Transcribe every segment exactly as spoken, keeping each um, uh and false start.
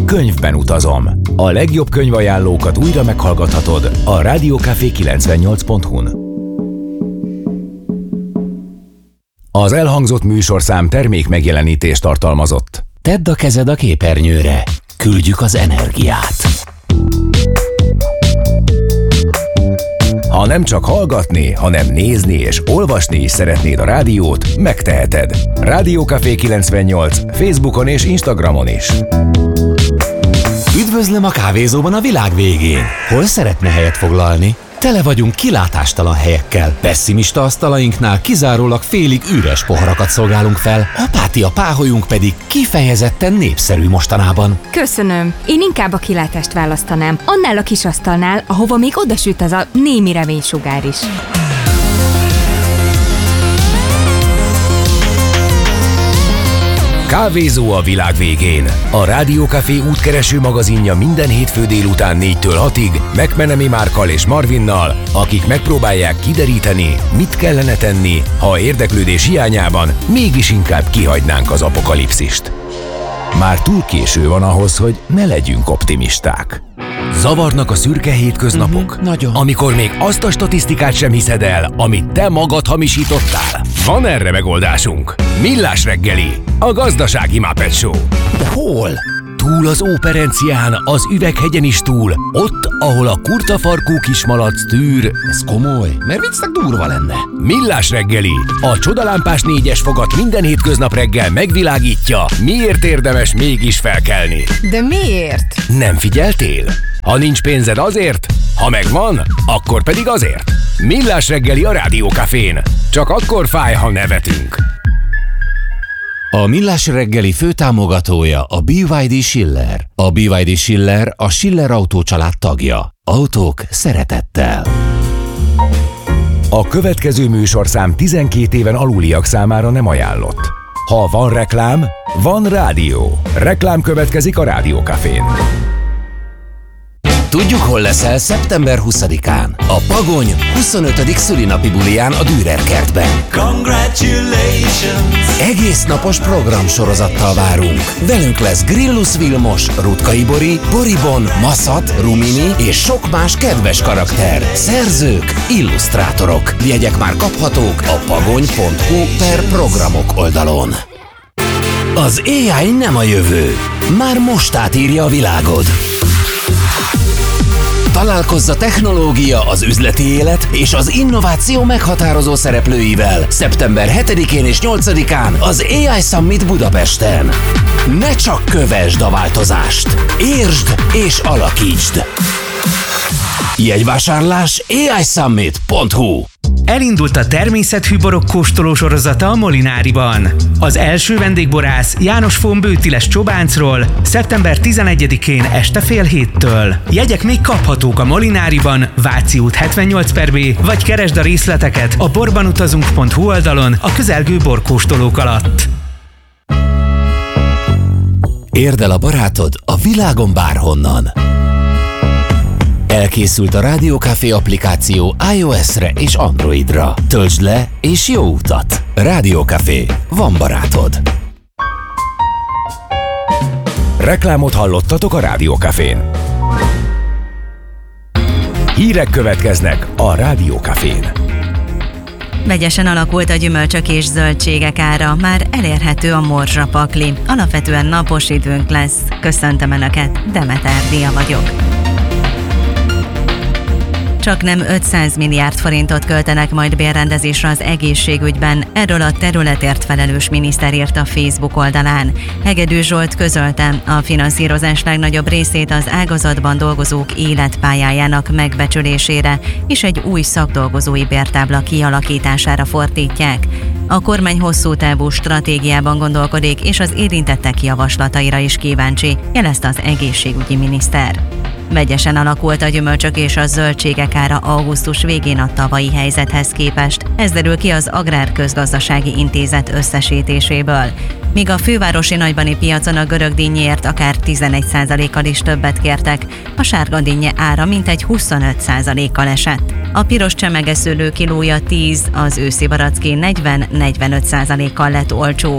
Könyvben utazom. A legjobb könyvajánlókat újra meghallgathatod a rádiókafé kilencvennyolc pont hu-n. Az elhangzott műsorszám termék megjelenítést tartalmazott. Tedd a kezed a képernyőre. Küldjük az energiát. Ha nem csak hallgatni, hanem nézni és olvasni is szeretnéd a rádiót, megteheted. Rádiókafé kilencvennyolc Facebookon és Instagramon is. Üdvözlöm a kávézóban a világ végén. Hol szeretne helyet foglalni? Tele vagyunk kilátástalan helyekkel. Pessimista asztalainknál kizárólag félig üres poharakat szolgálunk fel, apátia páholyunk pedig kifejezetten népszerű mostanában. Köszönöm. Én inkább a kilátást választanám. Annál a kis asztalnál, ahova még odasüt az a némi reménysugár is. Kávézó a világ végén. A Rádiókafé útkereső magazinja minden hétfő délután négytől hatig McMenemy Márkkal és Marvinnal, akik megpróbálják kideríteni, mit kellene tenni, ha érdeklődés hiányában mégis inkább kihagynánk az apokalipszist. Már túl késő van ahhoz, hogy ne legyünk optimisták. Zavarnak a szürke hétköznapok, Uh-huh, nagyon. amikor még azt a statisztikát sem hiszed el, amit te magad hamisítottál. Van erre megoldásunk. Millás reggeli, a gazdasági Muppet Show. De hol? Túl az Óperencián, az Üveghegyen is túl, ott, ahol a kurtafarkú kismalac tűr. Ez komoly, mert viccnek durva lenne. Millás reggeli, a csodalámpás négyes fogat minden hétköznap reggel megvilágítja, miért érdemes mégis felkelni. De miért? Nem figyeltél? Ha nincs pénzed azért, ha megvan, akkor pedig azért. Millás reggeli a Rádiókafén. Csak akkor fáj, ha nevetünk. A Millás reggeli főtámogatója a bé vé dé Schiller. A bé vé dé Schiller a Schiller Autó család tagja. Autók szeretettel. A következő műsorszám tizenkét éven aluliak számára nem ajánlott. Ha van reklám, van rádió. Reklám következik a Rádiókafén. Tudjuk, hol leszel szeptember huszadikán. A Pagony huszonötödik szülinapi buliján a Dürer kertben. Congratulations! Egész napos programsorozattal várunk. Velünk lesz Grillus Vilmos, Rutkay Bori, Boribon, Maszat, Rumini és sok más kedves karakter. Szerzők, illusztrátorok. Jegyek már kaphatók a pagony pont hu per programok oldalon. Az á i nem a jövő. Már most átírja a világod. Találkozz a technológia, az üzleti élet és az innováció meghatározó szereplőivel szeptember hetedikén és nyolcadikán az á i Summit Budapesten. Ne csak kövesd a változást, értsd és alakítsd! Jegyvásárlás á i summit pont hu. Elindult a természetfű borok kóstoló sorozata a Molináriban. Az első vendégborász János von Bőtiles Csobáncról szeptember tizenegyedikén este fél héttől. Jegyek még kaphatók a Molináriban, Váci út hetvennyolc per B, vagy keresd a részleteket a borbanutazunk pont hu oldalon a közelgő borkóstolók alatt. Érd el a barátod a világon bárhonnan. Elkészült a Rádiókafé applikáció iOS-re és Androidra. Töltsd le és jó utat! Rádiókafé. Van barátod. Reklámot hallottatok a Rádiókafén. Hírek következnek a Rádiókafén. Vegyesen alakult a gyümölcsök és zöldségek ára, már elérhető a morzsapakli. Alapvetően napos időnk lesz. Köszöntöm Önöket, Demeter Dia vagyok. Csak nem ötszáz milliárd forintot költenek majd bérrendezésre az egészségügyben, erről a területért felelős miniszter írt a Facebook oldalán. Hegedű Zsolt közölte, a finanszírozás legnagyobb részét az ágazatban dolgozók életpályájának megbecsülésére és egy új szakdolgozói bértábla kialakítására fordítják. A kormány hosszú távú stratégiában gondolkodik, és az érintettek javaslataira is kíváncsi, jelezte az egészségügyi miniszter. Vegyesen alakult a gyümölcsök és a zöldségek ára augusztus végén a tavalyi helyzethez képest. Ez derül ki az Agrárközgazdasági Intézet összesítéséből. Míg a fővárosi nagybani piacon a görög dinnyéért akár tizenegy százalékkal is többet kértek, a sárga dinnye ára mintegy huszonöt százalékkal esett. A piros csemegeszőlő kilója tíz, az őszi baracké negyven-negyvenöt százalékkal lett olcsóbb.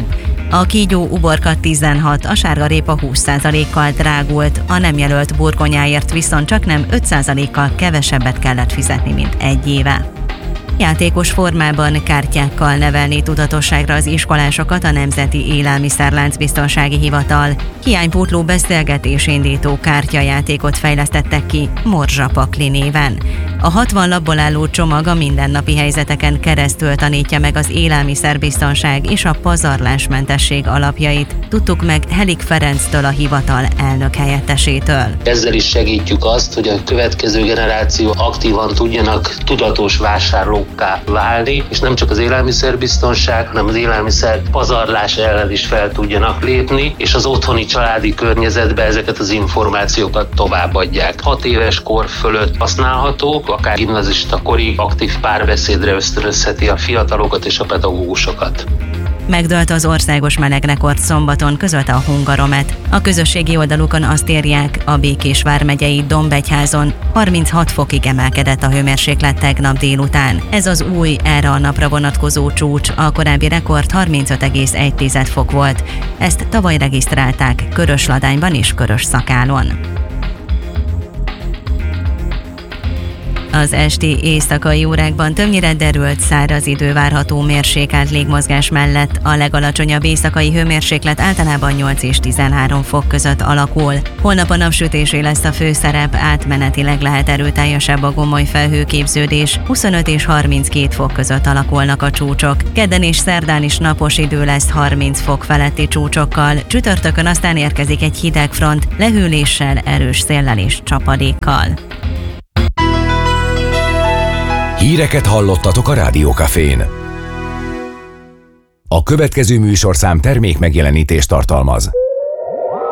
A kígyó uborka tizenhat, a sárgarépa húsz százalékkal drágult, a nem jelölt burgonyáért viszont csaknem öt százalékkal kevesebbet kellett fizetni, mint egy éve. Játékos formában kártyákkal nevelni tudatosságra az iskolásokat a Nemzeti Élelmiszerláncbiztonsági Hivatal. Hiánypótló beszélgetésindító kártyajátékot fejlesztettek ki Morzsa Pakli néven. A hatvan lapból álló csomag a mindennapi helyzeteken keresztül tanítja meg az élelmiszerbiztonság és a pazarlásmentesség alapjait. Tudtuk meg Helik Ferenctől, a hivatal elnök helyettesétől. Ezzel is segítjük azt, hogy a következő generáció aktívan tudjanak tudatos vásárlókká válni, és nem csak az élelmiszerbiztonság, hanem az élelmiszer pazarlás ellen is fel tudjanak lépni, és az otthoni családi környezetbe ezeket az információkat továbbadják. Hat éves kor fölött használható, akár gimnazista korig aktív párbeszédre ösztönözheti a fiatalokat és a pedagógusokat. Megdőlt az országos melegrekord szombaton, közölte a Hungaromet. A közösségi oldalukon azt írják, a Békés vármegyei Dombegyházon harminchat fokig emelkedett a hőmérséklet tegnap délután. Ez az új, erre a napra vonatkozó csúcs, a korábbi rekord harmincöt egész egy fok volt. Ezt tavaly regisztrálták Körösladányban és Körösszakálon. Az esti éjszakai órákban többnyire derült száraz idő várható mérsékelt légmozgás mellett, a legalacsonyabb éjszakai hőmérséklet általában nyolc és tizenhárom fok között alakul. Holnap a napsütésé lesz a főszerep, átmenetileg lehet erőteljesebb a gomoly felhőképződés, huszonöt és harminckét fok között alakulnak a csúcsok. Kedden és szerdán is napos idő lesz harminc fok feletti csúcsokkal, csütörtökön aztán érkezik egy hideg front, lehűléssel, erős széllel és csapadékkal. Híreket hallottatok a Rádió Cafén. A következő műsorszám termék megjelenítést tartalmaz.